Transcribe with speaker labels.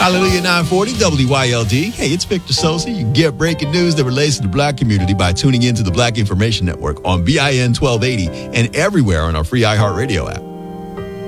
Speaker 1: Hallelujah 940 WYLD. Hey, it's Victor Sosa. You can get breaking news that relates to the Black community by tuning into the Black Information Network on BIN 1280 and everywhere on our free iHeartRadio app.